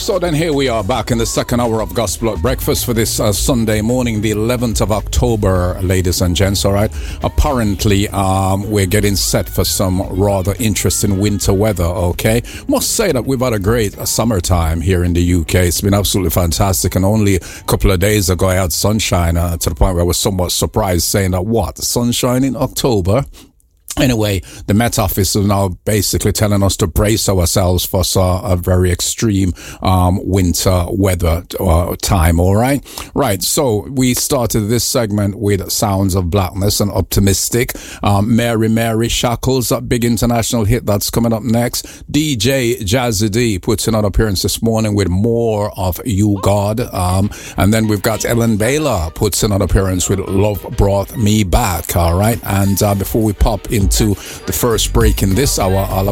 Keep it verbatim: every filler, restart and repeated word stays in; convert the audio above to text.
So then here we are back in the second hour of Gospel at Breakfast for this uh, Sunday morning, the eleventh of October, ladies and gents, all right? Apparently, um, we're getting set for some rather interesting winter weather, okay? Must say that we've had a great uh, summertime here in the U K. It's been absolutely fantastic, and only a couple of days ago I had sunshine uh, to the point where I was somewhat surprised, saying that, what, sunshine in October? Anyway, the Met Office is now basically telling us to brace ourselves for uh, a very extreme um, winter weather uh, time, all right? Right, so we started this segment with Sounds of Blackness and Optimistic. Um, Mary Mary Shackles, that big international hit that's coming up next. D J Jazzy D puts in an appearance this morning with More of You, God. Um, and then we've got Ellen Baylor puts in an appearance with Love Brought Me Back, all right? And uh, before we pop in into the first break in this hour, I'll